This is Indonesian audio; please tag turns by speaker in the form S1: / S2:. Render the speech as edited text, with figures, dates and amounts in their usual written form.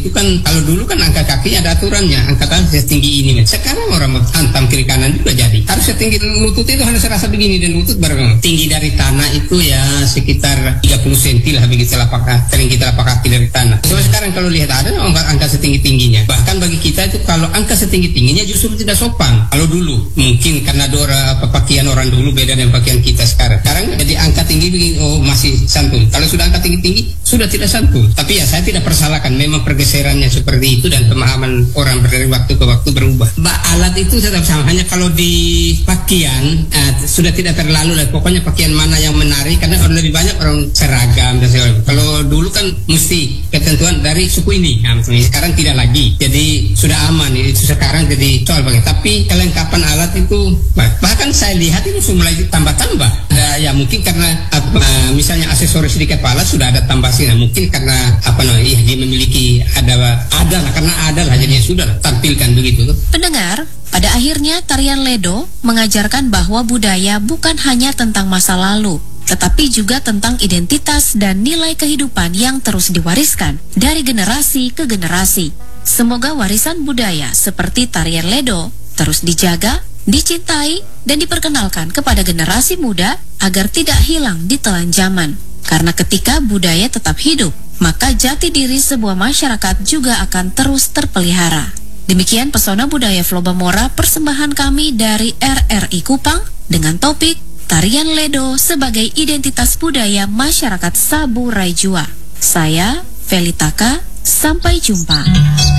S1: itu kan kalau dulu kan angkat kakinya ada aturannya, angkat tangan setinggi ini. Sekarang orang hantam kiri kanan juga jadi. Harus setinggi lutut itu harus serasa begini, dan lutut bareng. Tinggi dari tanah itu ya sekitar 30 cm lah begitu tinggi telapak kaki dari tanah. So sekarang kalau lihat ada angka setinggi-tingginya. Bahkan bagi kita itu kalau angka setinggi-tingginya justru tidak sopan. Kalau dulu mungkin karena pakaian orang dulu beda dengan pakaian kita sekarang. Sekarang jadi angka tinggi begini, oh masih santun. Kalau sudah angka tinggi-tinggi sudah tidak santun. Tapi ya saya tidak persalahkan, memang pergeserannya seperti itu dan pemahaman orang dari waktu ke waktu berubah. Alat itu tetap sama, hanya kalau di pakaian sudah tidak terlalu lah. Pokoknya pakaian mana yang menarik, karena orang lebih banyak orang seragam dan segala. Kalau dulu kan mesti ketentuan dari suku ini. Sekarang tidak lagi. Jadi sudah aman. Itu sekarang jadi soal bagaimana. Tapi kelengkapan alat itu bahkan saya lihat itu sudah mulai tambah-tambah. Ya mungkin karena misalnya aksesoris di kepala sudah ada tambah sih. Mungkin karena dia memiliki ada lah, karena ada lah, jadinya sudah tampilkan begitu.
S2: Pendengar, pada akhirnya tarian Ledo mengajarkan bahwa budaya bukan hanya tentang masa lalu, tetapi juga tentang identitas dan nilai kehidupan yang terus diwariskan dari generasi ke generasi. Semoga warisan budaya seperti tarian Ledo terus dijaga, dicintai, dan diperkenalkan kepada generasi muda agar tidak hilang di telan zaman. Karena ketika budaya tetap hidup, maka jati diri sebuah masyarakat juga akan terus terpelihara. Demikian pesona budaya Flobamora, persembahan kami dari RRI Kupang dengan topik Tarian Ledo sebagai identitas budaya masyarakat Sabu Raijua. Saya, Felitaka, sampai jumpa.